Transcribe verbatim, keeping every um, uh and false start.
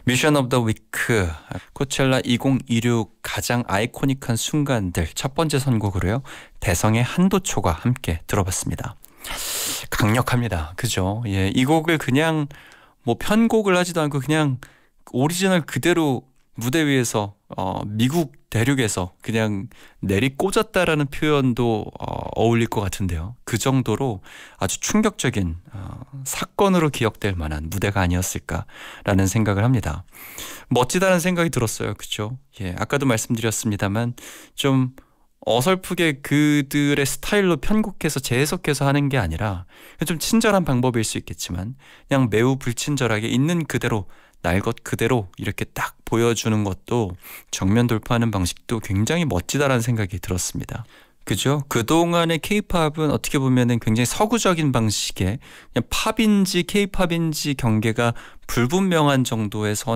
미션 오브 더 위크, 코첼라 이천이십육 가장 아이코닉한 순간들 첫 번째 선곡으로요. 대성의 한도초가 함께 들어봤습니다. 강력합니다. 그죠? 예, 이 곡을 그냥 뭐 편곡을 하지도 않고 그냥 오리지널 그대로 무대 위에서 어, 미국 대륙에서 그냥 내리꽂았다라는 표현도 어, 어울릴 것 같은데요. 그 정도로 아주 충격적인 어, 사건으로 기억될 만한 무대가 아니었을까라는 생각을 합니다. 멋지다는 생각이 들었어요. 그렇죠? 예, 아까도 말씀드렸습니다만 좀 어설프게 그들의 스타일로 편곡해서 재해석해서 하는 게 아니라 좀 친절한 방법일 수 있겠지만 그냥 매우 불친절하게 있는 그대로 날 것 그대로 이렇게 딱 보여주는 것도 정면 돌파하는 방식도 굉장히 멋지다라는 생각이 들었습니다. 그죠? 그동안의 케이팝은 어떻게 보면은 굉장히 서구적인 방식의 그냥 팝인지 케이팝인지 경계가 불분명한 정도의 선